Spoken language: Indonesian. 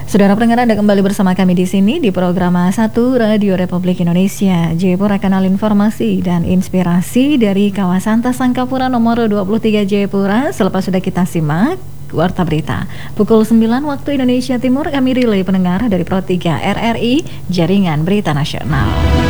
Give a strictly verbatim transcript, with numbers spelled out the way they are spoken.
Saudara pendengar, Anda kembali bersama kami di sini di program satu Radio Republik Indonesia. Jayapura, kanal informasi dan inspirasi dari kawasan Tasangkapura nomor dua puluh tiga Jayapura. Selepas sudah kita simak Warta Berita pukul sembilan waktu Indonesia Timur, kami relay pendengar dari Pro tiga R R I, Jaringan Berita Nasional.